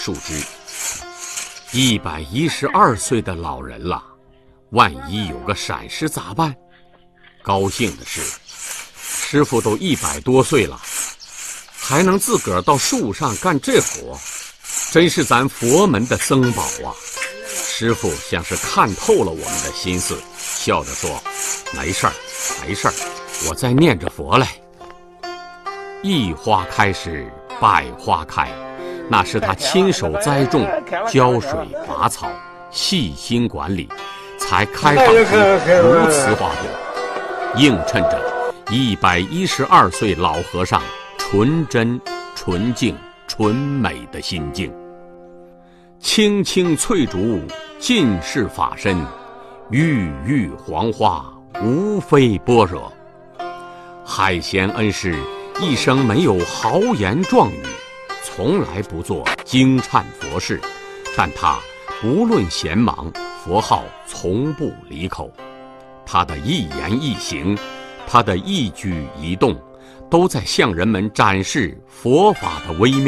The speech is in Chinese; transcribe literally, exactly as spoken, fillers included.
树枝。一百一十二岁的老人了，万一有个闪失咋办？高兴的是，师傅都一百多岁了，还能自个儿到树上干这活，真是咱佛门的僧宝啊！师傅像是看透了我们的心思，笑着说：“没事儿，没事儿，我在念着佛嘞。”一花开时，百花开，那是他亲手栽种、浇水、拔草、细心管理，才开放出如此花朵，映衬着一百一十二岁老和尚纯真、纯净、纯美的心境。青青翠竹尽是法身，郁郁黄花无非般若。海贤恩师一生没有豪言壮语，从来不做惊颤佛事，但他不论闲忙，佛号从不离口。他的一言一行，他的一举一动，都在向人们展示佛法的微妙。